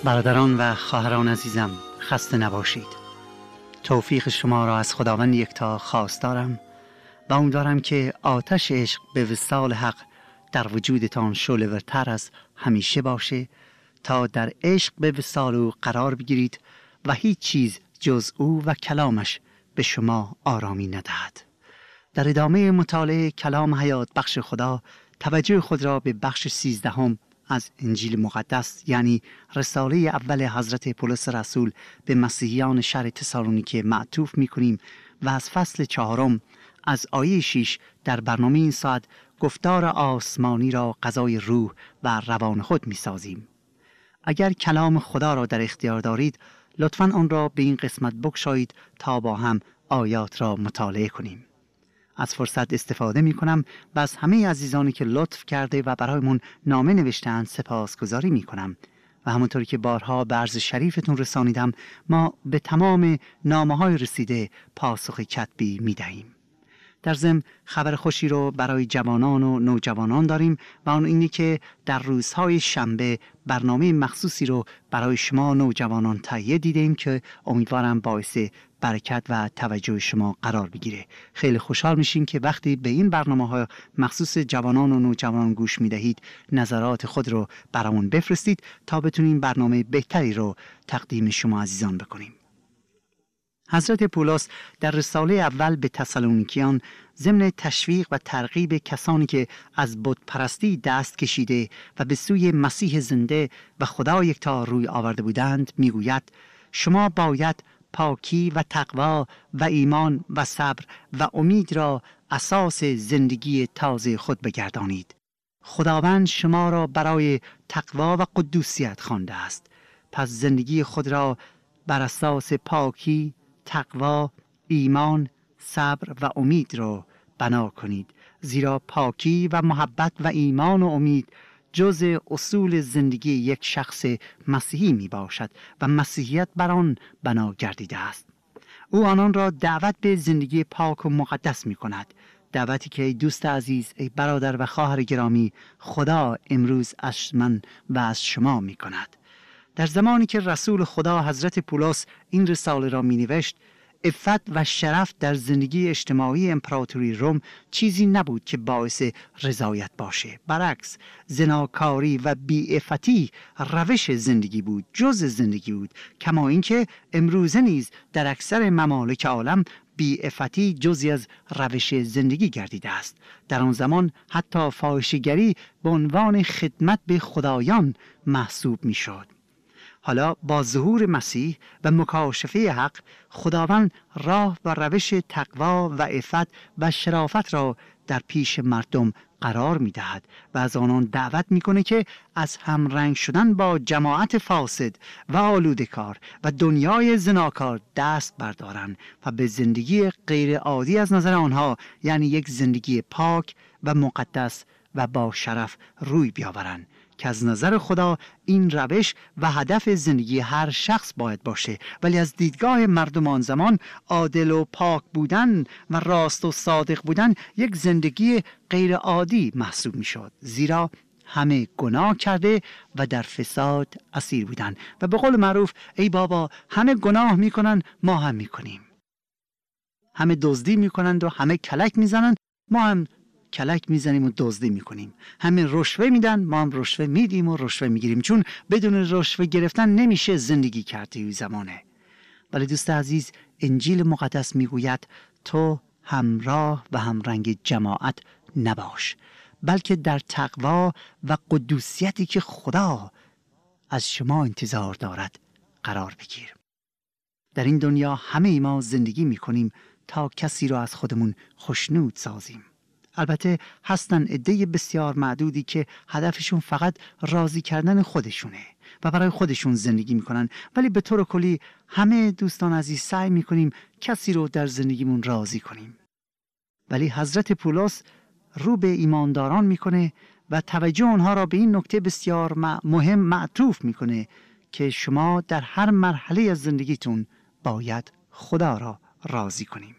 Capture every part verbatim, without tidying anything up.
برادران و خواهران عزیزم، خسته نباشید. توفیق شما را از خداوند یکتا خواستارم و امیدوارم که آتش عشق به وصال حق در وجودتان شعله‌ورتر از همیشه باشه تا در عشق به وصال او قرار بگیرید و هیچ چیز جز او و کلامش به شما آرامی ندهد. در ادامه مطالعه کلام حیات بخش خدا توجه خود را به بخش سیزدهم از انجیل مقدس، یعنی رساله اول حضرت پولس رسول به مسیحیان شهر تسالونیکه معطوف می کنیم و از فصل چهارم از آیه شش در برنامه این ساعت گفتار آسمانی را غذای روح و روان خود می سازیم. اگر کلام خدا را در اختیار دارید لطفاً آن را به این قسمت بگشایید تا با هم آیات را مطالعه کنیم. از فرصت استفاده می کنم و از همه عزیزانی که لطف کرده و برایمون نامه نوشتند سپاسگزاری می کنم و همونطوری که بارها به عرض شریفتون رسانیدم ما به تمام نامه های رسیده پاسخ کتبی می دهیم. در ضمن خبر خوشی رو برای جوانان و نوجوانان داریم و اون اینه که در روزهای شنبه برنامه مخصوصی رو برای شما نوجوانان تهیه دیدیم که امیدوارم باعث برکت و توجه شما قرار بگیره. خیلی خوشحال میشیم که وقتی به این برنامه‌ها مخصوص جوانان و نوجوانان گوش میدهید نظرات خود رو برامون بفرستید تا بتونیم برنامه بهتری رو تقدیم شما عزیزان بکنیم. حضرت پولس در رساله اول به تسالونیکیان ضمن تشویق و ترغیب کسانی که از بت پرستی دست کشیده و به سوی مسیح زنده و خدا یکتا روی آورده بودند میگوید شما باید پاکی و تقوا و ایمان و صبر و امید را اساس زندگی تازه خود بگردانید. خداوند شما را برای تقوا و قدوسیت خوانده است. پس زندگی خود را بر اساس پاکی، تقوا، ایمان، صبر و امید را بنا کنید، زیرا پاکی و محبت و ایمان و امید جزء اصول زندگی یک شخص مسیحی می باشد و مسیحیت بر آن بنا گردیده است. او آنان را دعوت به زندگی پاک و مقدس می کند، دعوتی که ای دوست عزیز، ای برادر و خواهر گرامی، خدا امروز از من و از شما می کند. در زمانی که رسول خدا حضرت پولس این رساله را می نوشت، عفت و شرف در زندگی اجتماعی امپراتوری روم چیزی نبود که باعث رضایت باشه. برعکس، زناکاری و بی‌عفتی روش زندگی بود، جزء زندگی بود، کما اینکه امروزه نیز در اکثر ممالک عالم بی‌عفتی جزئی از روش زندگی گردیده است. در آن زمان حتی فاحشه‌گری به عنوان خدمت به خدایان محسوب می‌شد. حالا با ظهور مسیح و مکاشفه حق، خداوند راه و روش تقوا و عفت و شرافت را در پیش مردم قرار می دهد و از آنان دعوت می کنه که از همرنگ شدن با جماعت فاسد و آلودکار و دنیای زناکار دست بردارن و به زندگی غیر عادی از نظر آنها، یعنی یک زندگی پاک و مقدس و با شرف روی بیاورن که از نظر خدا این روش و هدف زندگی هر شخص باید باشه، ولی از دیدگاه مردم آن زمان عادل و پاک بودن و راست و صادق بودن یک زندگی غیر عادی محسوب می شد، زیرا همه گناه کرده و در فساد اسیر بودن و به قول معروف ای بابا همه گناه می کنن ما هم می کنیم، همه دزدی می کنند و همه کلک می زنند ما هم کلک میزنیم و دزدی میکنیم، همه رشوه میدن ما هم رشوه میدیم و رشوه میگیریم، چون بدون رشوه گرفتن نمیشه زندگی کرد توی زمانه. ولی دوست عزیز، انجیل مقدس میگوید تو همراه و همرنگ جماعت نباش، بلکه در تقوا و قدوسیتی که خدا از شما انتظار دارد قرار بگیر. در این دنیا همه ما زندگی میکنیم تا کسی را از خودمون خوشنود سازیم. البته هستن عده بسیار معدودی که هدفشون فقط راضی کردن خودشونه و برای خودشون زندگی میکنن، ولی به طور کلی همه دوستان عزیز سعی میکنیم کسی رو در زندگیمون راضی کنیم. ولی حضرت پولس رو به ایمانداران میکنه و توجه آنها را به این نکته بسیار مهم معطوف میکنه که شما در هر مرحله از زندگیتون باید خدا را راضی کنیم.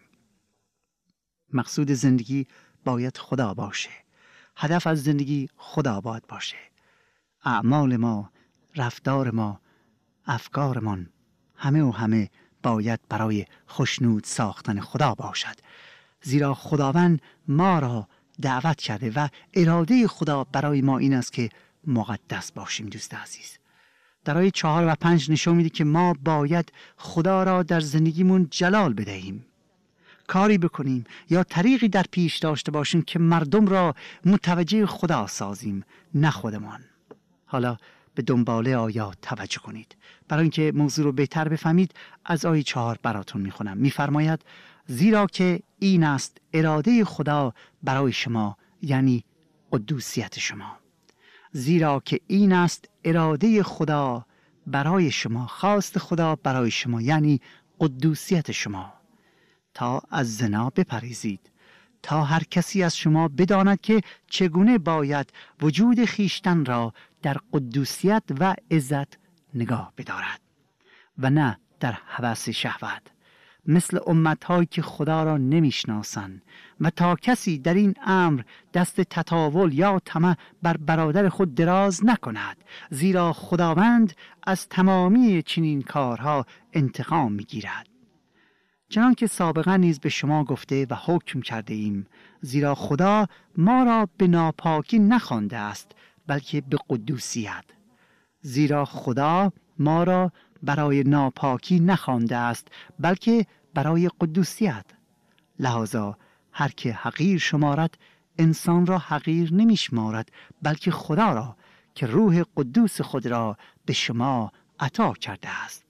مقصود زندگی باید خدا باشه، هدف از زندگی خدا باید باشه. اعمال ما، رفتار ما افکارمان همه و همه باید برای خشنود ساختن خدا باشد، زیرا خداوند ما را دعوت کرده و اراده خدا برای ما این است که مقدس باشیم. دوست عزیز، در آیه چهار و پنج نشون میده که ما باید خدا را در زندگیمون جلال بدهیم، کاری بکنیم یا طریقی در پیش داشته باشیم که مردم را متوجه خدا سازیم، نه خودمان. حالا به دنباله آیات توجه کنید. برای اینکه موضوع رو بهتر بفهمید از آیه چهار براتون میخونم. میفرماید زیرا که این است اراده خدا برای شما، یعنی قدوسیت شما. زیرا که این است اراده خدا برای شما، خواست خدا برای شما، یعنی قدوسیت شما، تا از زنا بپرهیزید، تا هر کسی از شما بداند که چگونه باید وجود خیشتن را در قدوسیت و عزت نگاه بدارد و نه در هوس شهوت، مثل امت‌هایی که خدا را نمیشناسند، و تا کسی در این امر دست تطاول یا طمع بر برادر خود دراز نکند، زیرا خداوند از تمامی چنین کارها انتقام میگیرد. چنان که سابقا نیز به شما گفته و حکم کرده ایم، زیرا خدا ما را به ناپاکی نخوانده است بلکه به قدوسیت. زیرا خدا ما را برای ناپاکی نخوانده است بلکه برای قدوسیت. لذا هر که حقیر شمارد انسان را حقیر نمیشمارد بلکه خدا را که روح قدوس خود را به شما عطا کرده است.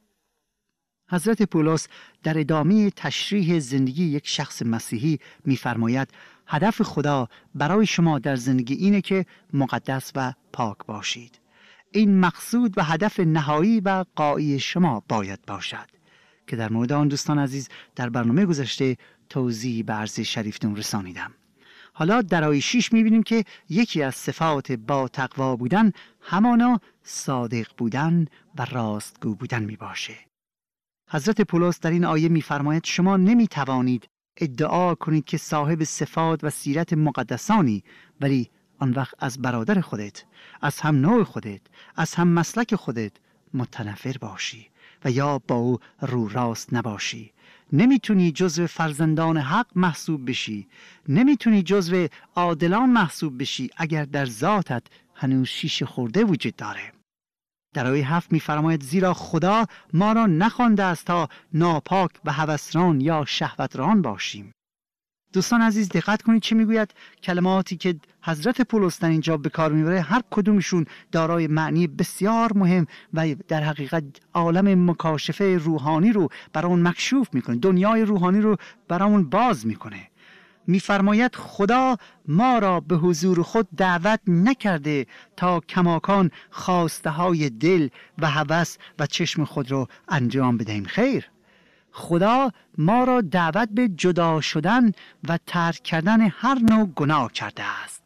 حضرت پولس در ادامه تشریح زندگی یک شخص مسیحی می‌فرماید هدف خدا برای شما در زندگی اینه که مقدس و پاک باشید. این مقصود و هدف نهایی و غایی شما باید باشد که در مورد آن دوستان عزیز در برنامه گذشته توضیح به عرض شریفتون رسانیدم. حالا در آیه شش می‌بینیم که یکی از صفات با تقوا بودن همانا صادق بودن و راستگو بودن میباشه. حضرت پولس در این آیه می‌فرماید شما نمی‌توانید ادعا کنید که صاحب صفات و سیرت مقدسانی، ولی آن وقت از برادر خودت، از هم نوع خودت، از هم مسلک خودت متنفر باشی و یا با او رو راست نباشی. نمیتونی جزو فرزندان حق محسوب بشی، نمیتونی جزو عادلان محسوب بشی اگر در ذاتت هنوز شیشه خورده وجود داره. در آیه هفت می‌فرماید زیرا خدا ما را نخوانده است تا ناپاک و هوسران یا شهوتران باشیم. دوستان عزیز دقت کنید چه میگوید. کلماتی که حضرت پولس در اینجا به کار میبره هر کدومشون دارای معنی بسیار مهم و در حقیقت عالم مکاشفه روحانی رو برامون مکشوف میکنه، دنیای روحانی رو برامون باز میکنه. میفرماید خدا ما را به حضور خود دعوت نکرده تا کماکان خواسته های دل و هوس و چشم خود رو انجام بدهیم. خیر، خدا ما را دعوت به جدا شدن و ترک کردن هر نوع گناه کرده است.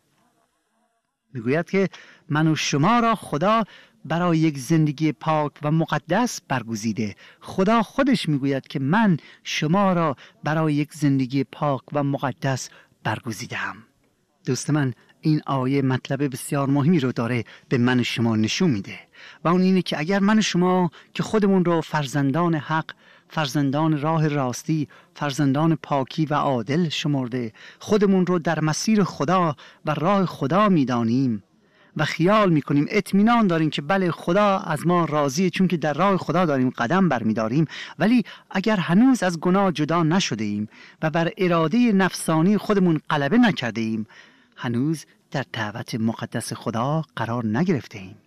میگوید که من و شما را خدا برای یک زندگی پاک و مقدس برگزیده. خدا خودش میگوید که من شما را برای یک زندگی پاک و مقدس برگزیدم. دوست من، این آیه مطلب بسیار مهمی رو داره به من و شما نشون میده و اون اینه که اگر من و شما که خودمون رو فرزندان حق، فرزندان راه راستی، فرزندان پاکی و عادل شمرده، خودمون رو در مسیر خدا و راه خدا میدانیم و خیال میکنیم، اطمینان داریم که بله خدا از ما راضیه چون که در راه خدا داریم قدم برمیداریم، ولی اگر هنوز از گناه جدا نشده ایم و بر اراده نفسانی خودمون غلبه نکرده ایم، هنوز در دعوت مقدس خدا قرار نگرفته ایم.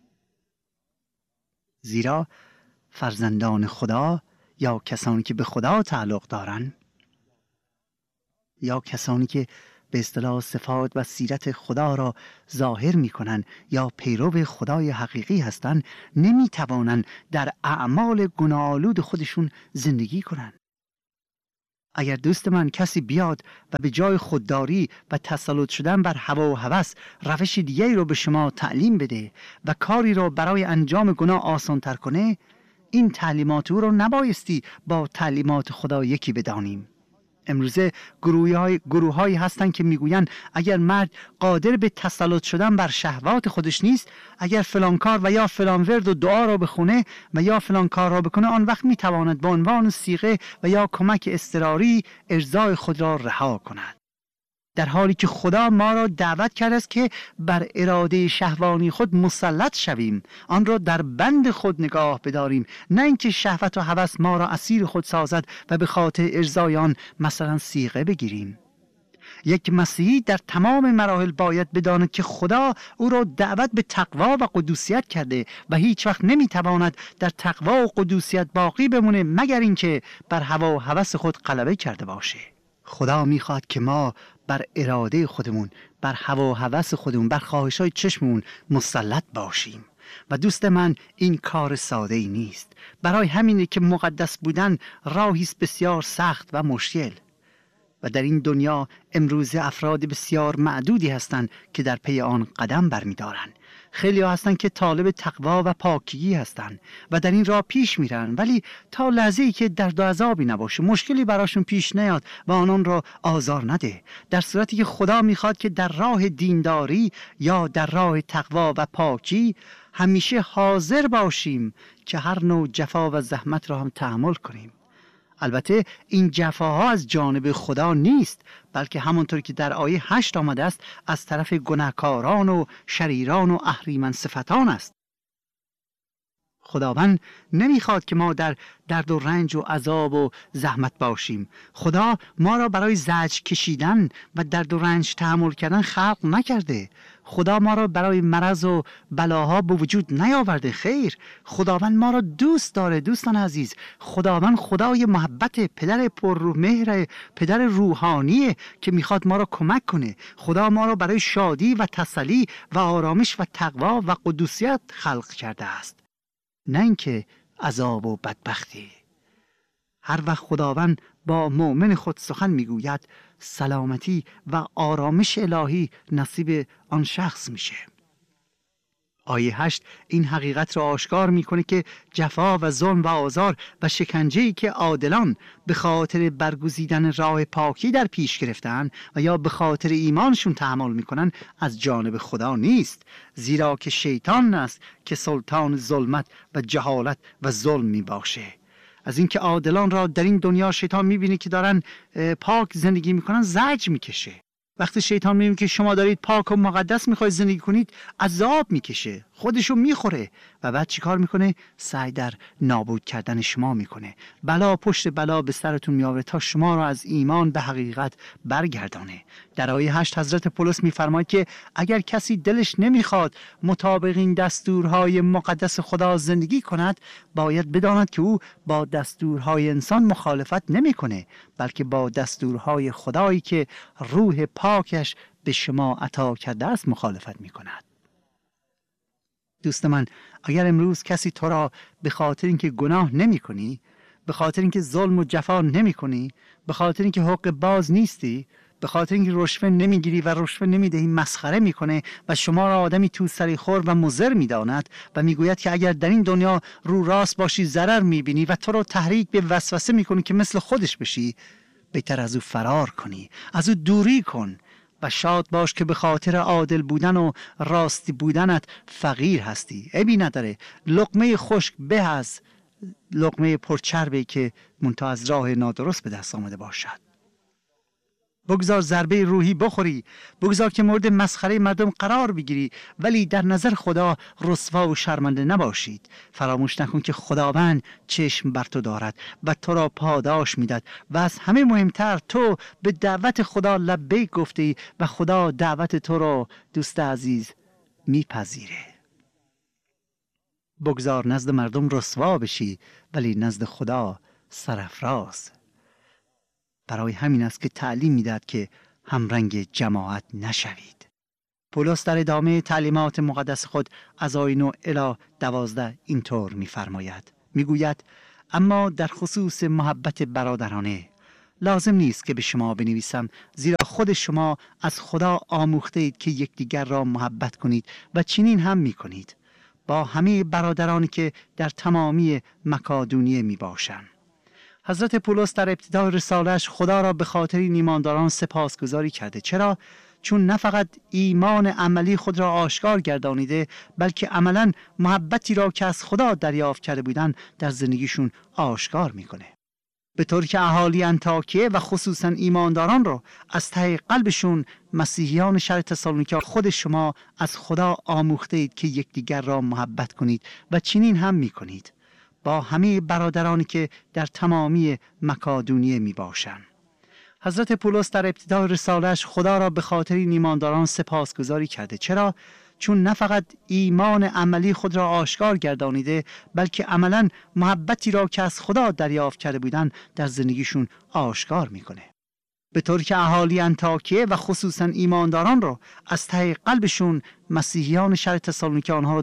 زیرا فرزندان خدا یا کسانی که به خدا تعلق دارن یا کسانی که به اصطلاح صفات و سیرت خدا را ظاهر می کنن یا پیرو خدای حقیقی هستن، نمی توانن در اعمال گناه‌آلود خودشون زندگی کنن. اگر دوست من کسی بیاد و به جای خودداری و تسلط شدن بر هوا و هوس روش دیگری رو به شما تعلیم بده و کاری رو برای انجام گناه آسان تر کنه، این تعلیمات او رو نبایستی با تعلیمات خدا یکی بدانیم. امروزه گروه‌های گروه‌هایی هستند که میگویند اگر مرد قادر به تسلط شدن بر شهوات خودش نیست، اگر فلان کار و یا فلان ورد و دعا را بخونه و یا فلان کار را بکنه، آن وقت میتواند به عنوان صیغه و یا کمک اضطراری ارضای خود را رها کند. در حالی که خدا ما را دعوت کرده است که بر اراده شهوانی خود مسلط شویم، آن را در بند خود نگاه بداریم، نه اینکه شهوت و هوس ما را اسیر خود سازد و به خاطر ارضای آن مثلا صیغه بگیریم. یک مسیحی در تمام مراحل باید بداند که خدا او را دعوت به تقوا و قدوسیت کرده و هیچ وقت نمیتواند در تقوا و قدوسیت باقی بمونه مگر اینکه بر هوا و هوس خود غلبه کرده باشه. خدا میخواد که ما بر اراده خودمون، بر هوا و هوس خودمون، بر خواهش‌های چشممون مسلط باشیم. و دوست من، این کار ساده ای نیست. برای همینه که مقدس بودن راهی است بسیار سخت و مشکل. و در این دنیا امروز افراد بسیار معدودی هستند که در پی آن قدم برمی‌دارند. خیلی ها هستند که طالب تقوا و پاکیگی هستند و در این راه پیش میرن، ولی تا لحظه‌ای که درد و عذابی نباشه، مشکلی براشون پیش نیاد و آنان را آزار نده. در صورتی که خدا میخواد که در راه دینداری یا در راه تقوا و پاکی همیشه حاضر باشیم که هر نوع جفا و زحمت را هم تحمل کنیم. البته این جفاها از جانب خدا نیست، بلکه همونطور که در آیه هشت آمده است از طرف گناهکاران و شریران و اهریمن صفتان است. خداوند نمیخواد که ما در درد و رنج و عذاب و زحمت باشیم. خدا ما را برای زجر کشیدن و درد و رنج تحمل کردن خلق نکرده. خدا ما را برای مرض و بلاها به وجود نیاورده. خیر، خداوند ما را دوست داره. دوستان عزیز، خداوند خدای محبت، پدر پر مهر، پدر روحانیه که میخواد ما را کمک کنه. خدا ما را برای شادی و تسلی و آرامش و تقوا و قدوسیت خلق کرده است، نه اینکه عذاب و بدبختی. هر وقت خداوند با مؤمن خود سخن میگوید، سلامتی و آرامش الهی نصیب آن شخص میشه. آیه هشت این حقیقت را آشکار میکنه که جفا و ظلم و آزار و شکنجه‌ای که عادلان به خاطر برگزیدن راه پاکی در پیش گرفتن و یا به خاطر ایمانشون تحمل میکنن از جانب خدا نیست، زیرا که شیطان است که سلطان ظلمت و جهالت و ظلم میباشه. از اینکه عادلان را در این دنیا شیطان میبینه که دارن پاک زندگی میکنن، زجر میکشه. وقتی شیطان میبینه که شما دارید پاک و مقدس میخواید زندگی کنید، عذاب میکشه، خودشو میخوره و بعد چیکار میکنه؟ سعی در نابود کردن شما میکنه. بلا پشت بلا به سرتون میآوره تا شما را از ایمان به حقیقت برگردانه. در آیه هشت حضرت پولس میفرماید که اگر کسی دلش نمیخواد مطابق این دستورهای مقدس خدا زندگی کند، باید بداند که او با دستورهای انسان مخالفت نمیکنه، بلکه با دستورهای خدایی که روح پاکش به شما عطا کرده است مخالفت میکند. دوست من، اگر امروز کسی تو را به خاطر اینکه گناه نمی کنی، به خاطر اینکه ظلم و جفا نمی کنی، به خاطر اینکه حق باز نیستی، به خاطر اینکه رشوه نمیگیری و رشوه نمیدهی مسخره میکنه و شما را آدمی تو سری خور و مضر میداند و میگوید که اگر در این دنیا رو راست باشی ضرر میبینی و تو را تحریک به وسوسه میکنی که مثل خودش بشی، بهتر از او فرار کنی، از او دوری کن و شاد باش که به خاطر عادل بودن و راستی بودنت فقیر هستی. عیبی نداره، لقمه خشک به از لقمه پرچربی که منتها از راه نادرست به دست آمده باشد. بگذار ضربه روحی بخوری، بگذار که مورد مسخره مردم قرار بگیری، ولی در نظر خدا رسوا و شرمنده نباشید. فراموش نکن که خداوند چشم بر تو دارد و تو را پاداش میداد و از همه مهمتر تو به دعوت خدا لبیک گفتی و خدا دعوت تو را، دوست عزیز، میپذیره. بگذار نزد مردم رسوا بشی، ولی نزد خدا سرافراز. برای همین است که تعلیم میداد که همرنگ جماعت نشوید. پولس در ادامه تعلیمات مقدس خود از آیه نه الی دوازده اینطور می‌فرماید. میگوید اما در خصوص محبت برادرانه لازم نیست که به شما بنویسم، زیرا خود شما از خدا آموخته اید که یکدیگر را محبت کنید و چنین هم می‌کنید با همه برادرانی که در تمامی مکادونیه میباشند. حضرت پولس در ابتدای رساله‌اش خدا را به خاطر این ایمانداران سپاسگزاری کرده. چرا؟ چون نه فقط ایمان عملی خود را آشکار گردانیده، بلکه عملاً محبتی را که از خدا دریافت کرده بودند در زندگیشون آشکار میکنه. به طور که اهالی انطاکیه و خصوصاً ایمانداران را از ته قلبشون مسیحیان شهر تسالونیکا خود شما از خدا آموخته اید که یکدیگر را محبت کنید و چنین هم میکنید با همه برادرانی که در تمامی مکادونیه می باشند. حضرت پولس در ابتدای رساله‌اش خدا را به خاطر این ایمانداران سپاسگزاری کرده. چرا؟ چون نه فقط ایمان عملی خود را آشکار گردانیده، بلکه عملاً محبتی را که از خدا دریافت کرده بودند در زندگیشون آشکار میکنه. به طور که اهالی انطاکیه و خصوصاً ایمانداران را از ته قلبشون مسیحیان شهر تسالونیکا آنها را